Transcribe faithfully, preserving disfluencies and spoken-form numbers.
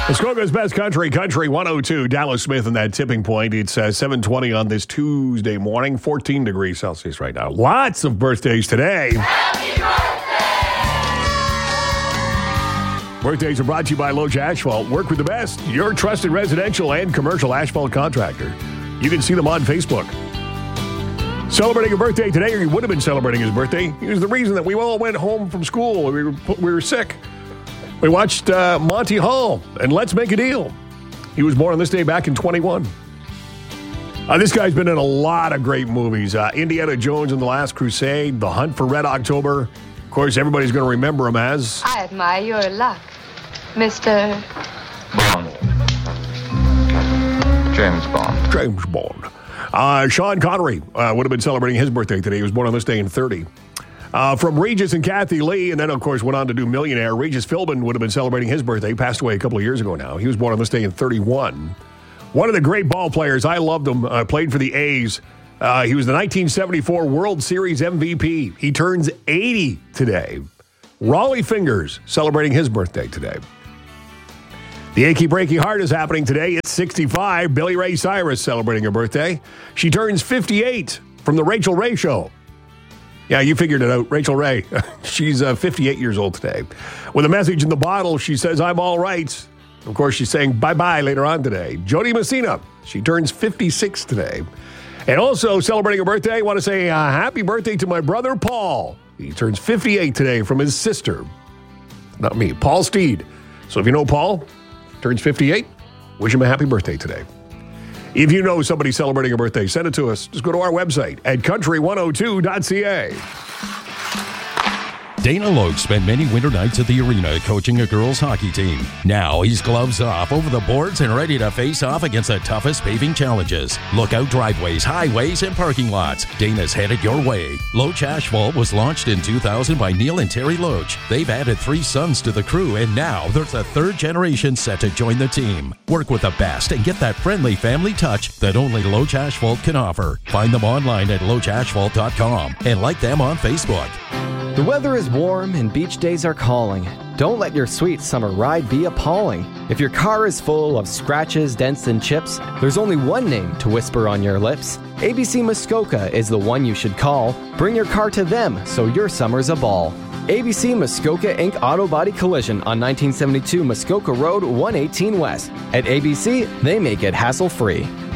Muskoka's best country, Country one oh two. Dallas Smith and that tipping point. It's uh, seven twenty on this Tuesday morning, fourteen degrees Celsius right now. Lots of birthdays today. Happy birthday! Birthdays are brought to you by Loach Asphalt. Work with the best. Your trusted residential and commercial asphalt contractor. You can see them on Facebook. Celebrating a birthday today, or he would have been celebrating his birthday. He was the reason that we all went home from school. We were, we were sick. We watched uh, Monty Hall and Let's Make a Deal. He was born on this day back in twenty-one. Uh, this guy's been in a lot of great movies. Uh, Indiana Jones and the Last Crusade, The Hunt for Red October. Of course, everybody's going to remember him as... I admire your luck, Mister Bond. James Bond. James Bond. Uh, Sean Connery uh, would have been celebrating his birthday today. He was born on this day in thirty. Uh, from Regis and Kathy Lee, and then, of course, went on to do Millionaire. Regis Philbin would have been celebrating his birthday. He passed away a couple of years ago now. He was born on this day in thirty-one. One of the great ball players. I loved him. Uh, played for the A's. Uh, he was the nineteen seventy-four World Series M V P. He turns eighty today. Rollie Fingers celebrating his birthday today. The Achy Breaky Heart is happening today. It's sixty-five. Billy Ray Cyrus celebrating her birthday. She turns fifty-eight from the Rachel Ray Show. Yeah, you figured it out. Rachel Ray. She's uh, fifty-eight years old today. With a message in the bottle, she says, I'm all right. Of course, she's saying bye-bye later on today. Jody Messina. She turns fifty-six today. And also celebrating her birthday, I want to say uh, happy birthday to my brother, Paul. He turns fifty-eight today from his sister. Not me, Paul Steed. So if you know Paul, turns fifty-eight, wish him a happy birthday today. If you know somebody celebrating a birthday, send it to us. Just go to our website at country one oh two dot c a. Dana Loach spent many winter nights at the arena coaching a girls' hockey team. Now he's gloves off, over the boards, and ready to face off against the toughest paving challenges. Lookout driveways, highways, and parking lots. Dana's headed your way. Loach Asphalt was launched in two thousand by Neil and Terry Loach. They've added three sons to the crew, and now there's a third generation set to join the team. Work with the best and get that friendly family touch that only Loach Asphalt can offer. Find them online at loach asphalt dot com and like them on Facebook. The weather is warm and beach days are calling. Don't let your sweet summer ride be appalling. If your car is full of scratches, dents, and chips, there's only one name to whisper on your lips. A B C Muskoka is the one you should call. Bring your car to them so your summer's a ball. A B C Muskoka Incorporated Auto Body Collision on nineteen seventy-two Muskoka Road, one eighteen West. At A B C, they make it hassle-free.